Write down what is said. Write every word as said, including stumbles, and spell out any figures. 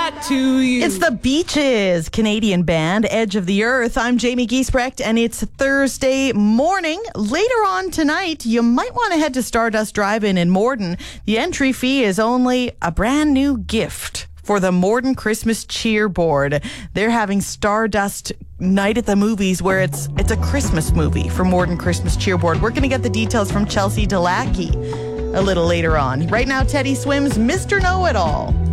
that to you. It's the Beaches, Canadian band, Edge of the Earth. I'm Jamie Giesbrecht, and it's Thursday morning. Later on tonight, you might want to head to Stardust Drive-In in Morden. The entry fee is only a brand new gift for the Morden Christmas Cheer Board. They're having Stardust Night at the Movies, where it's it's a Christmas movie for Morden Christmas Cheer Board. We're going to get the details from Chelsea Delacki a little later on. Right now, Teddy Swims' Mister Know-It-All.